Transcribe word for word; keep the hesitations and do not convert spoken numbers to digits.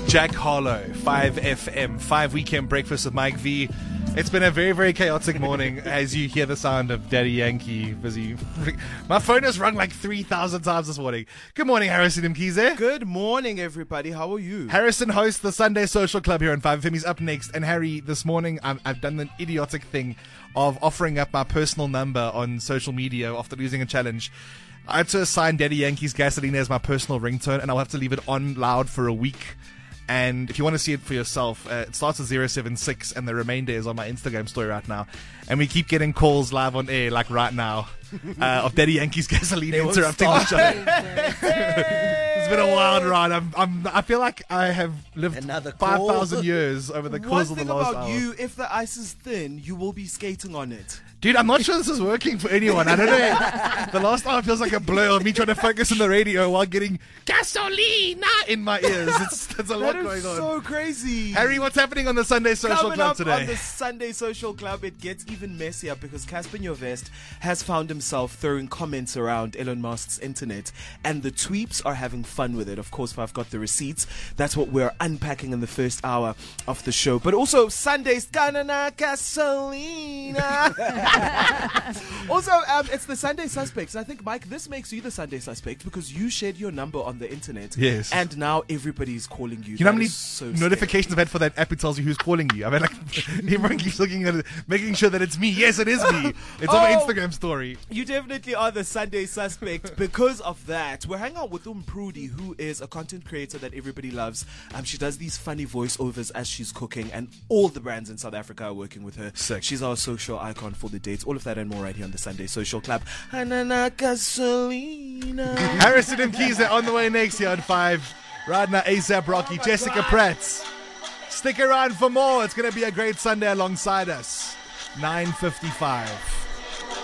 Jack Harlow, five F M, five Weekend Breakfast with Mike V. It's been a very, very chaotic morning as you hear the sound of Daddy Yankee busy. My phone has rung like three thousand times this morning. Good morning, Harrison Mkhize. Good morning, everybody. How are you? Harrison hosts the Sunday Social Club here on five F M. He's up next. And Harry, this morning I'm, I've done the idiotic thing of offering up my personal number on social media after losing a challenge. I had to assign Daddy Yankee's Gasolina as my personal ringtone, and I'll have to leave it on loud for a week. And if you want to see it for yourself, uh, it starts at zero seven six, and the remainder is on my Instagram story right now. And we keep getting calls live on air, like right now, uh, of Daddy Yankee's Gasolina interrupting the show. It's been a wild ride. I'm, I'm, I feel like I have lived five thousand years over the course One of the thing last about hour. you, if the ice is thin, you will be skating on it. Dude, I'm not sure this is working for anyone. I don't know. The last hour feels like a blur of me trying to focus on the radio while getting gasolina in my ears. It's, there's a lot That going is on. so crazy. Harry, what's happening on the Sunday Social Coming Club up today? on the Sunday Social Club, it gets even messier because Casper Nyovest has found himself throwing comments around Elon Musk's internet, and the tweeps are having fun with it. Of course, I've got the receipts. That's what we're unpacking in the first hour of the show. But also, Sunday's Kanana Gasolina. Also, um, it's the Sunday Suspects. I think, Mike, this makes you the Sunday Suspect because you shared your number on the internet. Yes. And now everybody's calling you. You know how That many is so notifications I've had for that app? It tells you who's calling you. I mean, like, everyone keeps looking at it, making sure that it's me. Yes, it is me. It's on my Oh. Instagram story. You definitely are the Sunday Suspect because of that. We're hanging out with Um Prudi, who is a content creator that everybody loves. Um, she does these funny voiceovers as she's cooking, and all the brands in South Africa are working with her. Sick. She's our social icon for the dates. All of that and more right here on the Sunday Social Club. Hanana Gasolina. Harrison Mkhize on the way next here on five. Right now, ASAP Rocky, Jessica Pratt. Stick around for more. It's going to be a great Sunday alongside us. nine fifty-five.